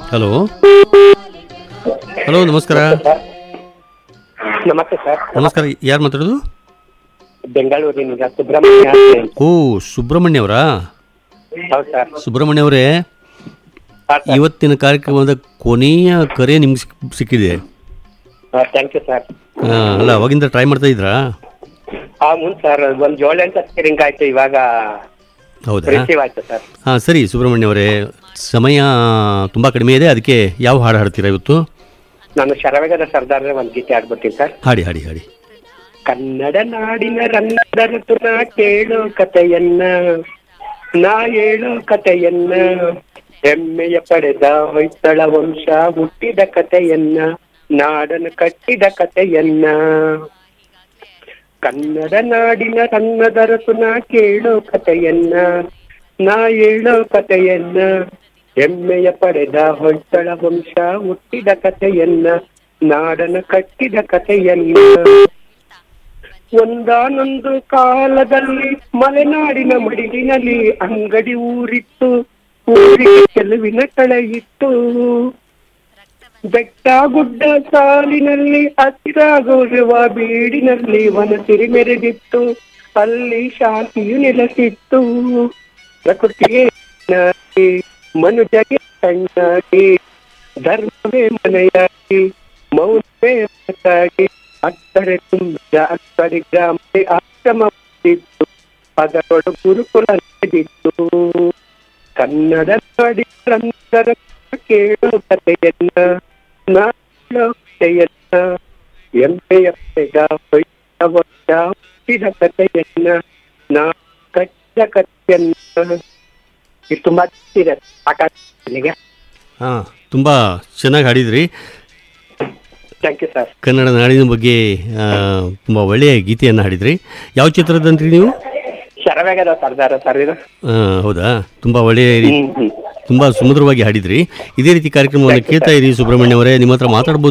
Hello hello ನಮಸ್ಕಾರ. ನಮಸ್ತೆ sir. ನಮಸ್ಕಾರ, ಯಾರು ಮಾತಾಡೋದು? ಬೆಂಗಳೂರಿನಿಂದ ಸುಬ್ರಹ್ಮಣ್ಯ. ಓ, ಸುಬ್ರಹ್ಮಣ್ಯ ಅವರಾ? ಹೌದು ಸರ್. ಸುಬ್ರಹ್ಮಣ್ಯ ಅವರೇ, ಇವತ್ತಿನ ಕಾರ್ಯಕ್ರಮದ ಕೊನೆಯ ಕರೆ ನಿಮ್ಗೆ ಸಿಕ್ಕಿದೆ. Thank you sir. ಅಲ್ಲ, ಅವಾಗಿಂದ ಟ್ರೈ ಮಾಡ್ತಾ ಇದ್ರಾ? ಮುಂದೆ ಸರ್ ಒಂದು 7-8 ರಿಂಗ್ ಆಯ್ತು, ಇವಾಗ ಹೌದಾ? ರಿಸೀವ್ ಆಯ್ತು ಸರ್. ಹಾಂ, ಸರಿ ಸುಬ್ರಹ್ಮಣ್ಯ ಅವರೇ, ಸಮಯ ತುಂಬ ಕಡಿಮೆ ಇದೆ, ಅದಕ್ಕೆ ಯಾವ ಹಾಡು ಹಾಡ್ತೀರಾ ಇವತ್ತು? ನಾನು ಶರವೇಗದ ಸರ್ದಾರ ಒಂದು ಗೀತೆ ಆಡ್ಬಿಡ್ತೀನಿ ಸರ್. ಹಾಡಿ ಹಾಡಿ ಹಾಡಿ. ಕನ್ನಡ ನಾಡಿನ ರನ್ನದರತು ನಾ ಕೇಳೋ ಕಥೆಯನ್ನ, ನಾ ಹೇಳೋ ಕಥೆಯನ್ನ, ಹೆಮ್ಮೆಯ ಪಡೆದ ಹೊಯ್ಸಳ ವಂಶ ಹುಟ್ಟಿದ ಕಥೆಯನ್ನ, ನಾಡನ್ನು ಕಟ್ಟಿದ ಕಥೆಯನ್ನ. ಕನ್ನಡ ನಾಡಿನ ರನ್ನದರತು ನಾ ಕೇಳೋ ಕಥೆಯನ್ನ, ನಾ ಹೇಳೋ ಕಥೆಯನ್ನ, ಹೆಮ್ಮೆಯ ಪಡೆದ ಹೊಯ್ಸಳ ವಂಶ ಹುಟ್ಟಿದ ಕಥೆಯನ್ನ, ನಾಡನ್ನು ಕಟ್ಟಿದ ಕಥೆಯನ್ನ. ಒಂದಾನೊಂದು ಕಾಲದಲ್ಲಿ ಮಲೆನಾಡಿನ ಮಡಿಲಿನಲ್ಲಿ ಅಂಗಡಿ ಊರಿತ್ತು, ಊರಿಗೆ ಚೆಲುವಿನ ಕಳೆಯಿತ್ತು. ಬೆಟ್ಟ ಗುಡ್ಡ ಸಾಲಿನಲ್ಲಿ ಹಸಿರಾಗಿರುವ ಬೀಡಿನಲ್ಲಿ ವನಸಿರಿ ಮೆರೆದಿತ್ತು, ಅಲ್ಲಿ ಶಾಂತಿಯು ನೆಲೆಸಿತ್ತು. ಪ್ರಕೃತಿಗೆ ಮನುಜಗೆ ಕಣ್ಣಾಗಿ, ಧರ್ಮವೇ ಮನೆಯಾಗಿ, ಮೌನವೇ ಮನಸ್ಸಾಗಿ, ಅಕ್ಕರೆ ತುಂಬಿದ ಅಕ್ಕರೆ ಗ್ರಾಮವೇ ಆಶ್ರಮವಿತ್ತು, ಅದರೊಳು ಗುರುಕುಲ ನಡೆದಿತ್ತು. ಕನ್ನಡ ನಾಡಿ ರಂದರ ಕೇಳೋ ಕಥೆಯನ್ನ, ನಾಡೋ ಕಥೆಯನ್ನ, ಹೆಮ್ಮೆಯ ಪಡೆದ ಹುಟ್ಟಿದ ಕಥೆಯನ್ನ, ನಾ ಕಟ್ಟಿದ ಕಥೆಯನ್ನ. ಇದು ತುಂಬಾ ಆಕಾಶನಿಗೆ. ಹಾಂ, ತುಂಬ ಚೆನ್ನಾಗಿ ಹಾಡಿದ್ರಿ. Thank you sir. ಕನ್ನಡ ನಾಡಿನ ಬಗ್ಗೆ ತುಂಬ ಒಳ್ಳೆಯ ಗೀತೆಯನ್ನು ಹಾಡಿದ್ರಿ. ಯಾವ ಚಿತ್ರದಂತ್ರಿ ನೀವು? ಶರವೇಗದ ಸರ್ದಾರ ಸರ್ ಇದು. ಹೌದಾ? ತುಂಬ ಒಳ್ಳೆಯ, ತುಂಬ ಸುಮಧುರವಾಗಿ ಹಾಡಿದ್ರಿ. ಇದೇ ರೀತಿ ಕಾರ್ಯಕ್ರಮವನ್ನು ಕೇಳ್ತಾ ಇರಿ ಸುಬ್ರಹ್ಮಣ್ಯ ಅವರೇ. ನಿಮ್ಮ ಹತ್ರ ಮಾತಾಡ್ಬೋದು.